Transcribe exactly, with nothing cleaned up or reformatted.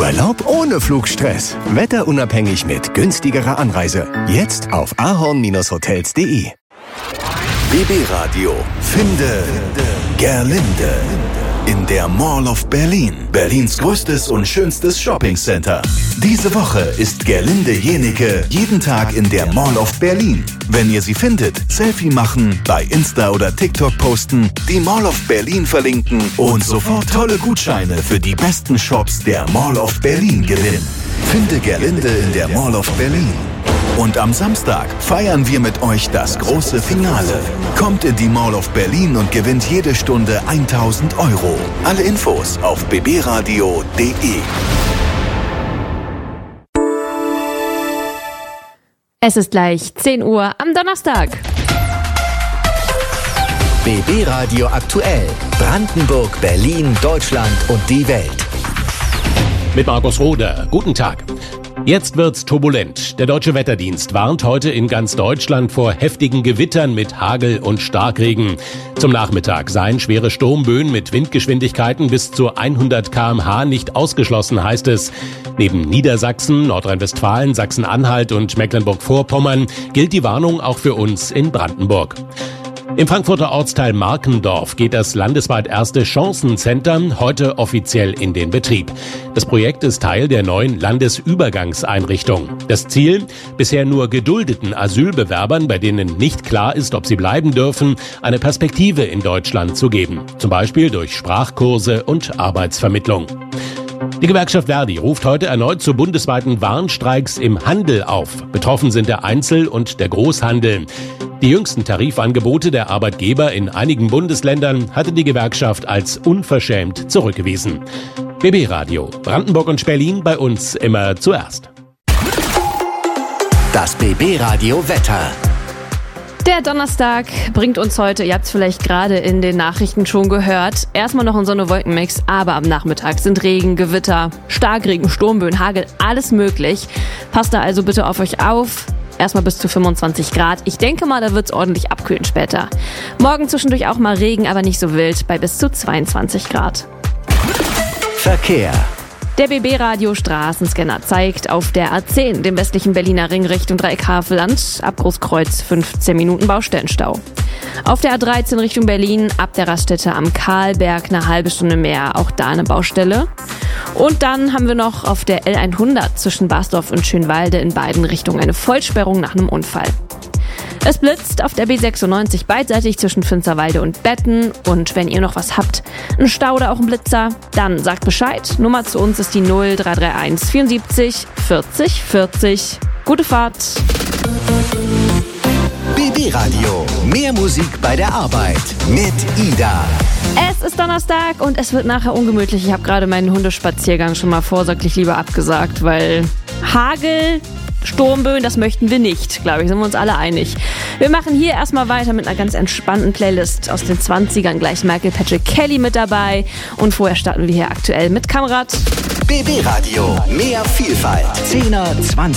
Urlaub ohne Flugstress. Wetterunabhängig mit günstigerer Anreise. Jetzt auf ahorn Bindestrich hotels punkt de. B B Radio. Finde Gerlinde. In der Mall of Berlin. Berlins größtes und schönstes Shoppingcenter. Diese Woche ist Gerlinde Jenecke jeden Tag in der Mall of Berlin. Wenn ihr sie findet, Selfie machen, bei Insta oder TikTok posten, die Mall of Berlin verlinken und sofort tolle Gutscheine für die besten Shops der Mall of Berlin gewinnen. Finde Gerlinde in der Mall of Berlin. Und am Samstag feiern wir mit euch das große Finale. Kommt in die Mall of Berlin und gewinnt jede Stunde tausend Euro. Alle Infos auf b b radio punkt de. Es ist gleich zehn Uhr am Donnerstag. B B Radio aktuell. Brandenburg, Berlin, Deutschland und die Welt. Mit Markus Roder. Guten Tag. Jetzt wird's turbulent. Der Deutsche Wetterdienst warnt heute in ganz Deutschland vor heftigen Gewittern mit Hagel und Starkregen. Zum Nachmittag seien schwere Sturmböen mit Windgeschwindigkeiten bis zu hundert Kilometer pro Stunde nicht ausgeschlossen, heißt es. Neben Niedersachsen, Nordrhein-Westfalen, Sachsen-Anhalt und Mecklenburg-Vorpommern gilt die Warnung auch für uns in Brandenburg. Im Frankfurter Ortsteil Markendorf geht das landesweit erste Chancencenter heute offiziell in den Betrieb. Das Projekt ist Teil der neuen Landesübergangseinrichtung. Das Ziel? Bisher nur geduldeten Asylbewerbern, bei denen nicht klar ist, ob sie bleiben dürfen, eine Perspektive in Deutschland zu geben. Zum Beispiel durch Sprachkurse und Arbeitsvermittlung. Die Gewerkschaft Verdi ruft heute erneut zu bundesweiten Warnstreiks im Handel auf. Betroffen sind der Einzel- und der Großhandel. Die jüngsten Tarifangebote der Arbeitgeber in einigen Bundesländern hatte die Gewerkschaft als unverschämt zurückgewiesen. B B Radio, Brandenburg und Berlin, bei uns immer zuerst. Das B B Radio Wetter. Der Donnerstag bringt uns heute, ihr habt es vielleicht gerade in den Nachrichten schon gehört, erstmal noch ein Sonne-Wolken-Mix, aber am Nachmittag sind Regen, Gewitter, Starkregen, Sturmböen, Hagel, alles möglich. Passt da also bitte auf euch auf. Erstmal bis zu fünfundzwanzig Grad. Ich denke mal, da wird es ordentlich abkühlen später. Morgen zwischendurch auch mal Regen, aber nicht so wild, bei bis zu zweiundzwanzig Grad. Verkehr. Der B B-Radio Straßenscanner zeigt auf der A zehn, dem westlichen Berliner Ring Richtung Dreieck-Havelland, ab Großkreuz fünfzehn Minuten Baustellenstau. Auf der A dreizehn Richtung Berlin, ab der Raststätte am Karlberg eine halbe Stunde mehr, auch da eine Baustelle. Und dann haben wir noch auf der L hundert zwischen Basdorf und Schönwalde in beiden Richtungen eine Vollsperrung nach einem Unfall. Es blitzt auf der B sechsundneunzig beidseitig zwischen Finsterwalde und Betten. Und wenn ihr noch was habt, ein Stau oder auch ein Blitzer, dann sagt Bescheid. Nummer zu uns ist die null drei drei eins vierundsiebzig vierzig vierzig. Gute Fahrt. B B Radio. Mehr Musik bei der Arbeit mit Ida. Es ist Donnerstag und es wird nachher ungemütlich. Ich habe gerade meinen Hundespaziergang schon mal vorsorglich lieber abgesagt, weil Hagel, Sturmböen, das möchten wir nicht, glaube ich, sind wir uns alle einig. Wir machen hier erstmal weiter mit einer ganz entspannten Playlist aus den zwanzigern. Gleich Michael Patrick Kelly mit dabei. Und vorher starten wir hier aktuell mit Kamrat. B B Radio. Mehr Vielfalt. zehner, zwanziger.